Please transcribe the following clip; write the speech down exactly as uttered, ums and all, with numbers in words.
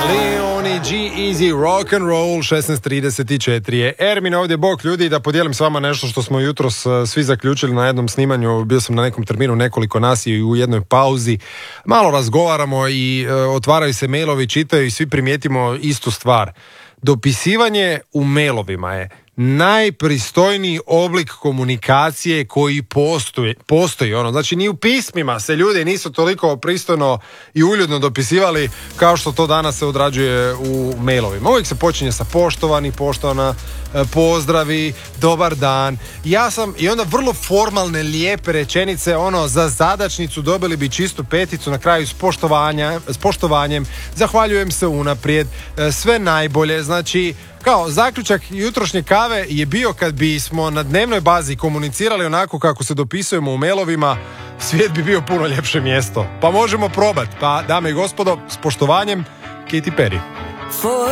Leoni, G-Eazy, rock and roll, šesnaest trideset četiri je. Ermin ovdje, bok ljudi, da podijelim s vama nešto što smo jutros svi zaključili na jednom snimanju. Bio sam na nekom terminu, nekoliko nas i u jednoj pauzi. Malo razgovaramo i e, otvaraju se mailovi, čitaju i svi primijetimo istu stvar. Dopisivanje u mailovima je najpristojniji oblik komunikacije koji postoji, postoji ono. Znači, ni u pismima se ljudi nisu toliko pristojno i uljudno dopisivali kao što to danas se odrađuje u mailovima. Uvijek se počinje sa poštovani, poštovana, pozdravi, dobar dan. Ja sam, i onda vrlo formalne, lijepe rečenice, ono, za zadačnicu dobili bi čistu peticu na kraju s, poštovanja, s poštovanjem, zahvaljujem se unaprijed, sve najbolje. Znači, kao zaključak jutrošnje kave je bio, kad bismo na dnevnoj bazi komunicirali onako kako se dopisujemo u mailovima, svijet bi bio puno ljepše mjesto. Pa možemo probati. Pa, dame i gospodo, s poštovanjem, Katy Perry.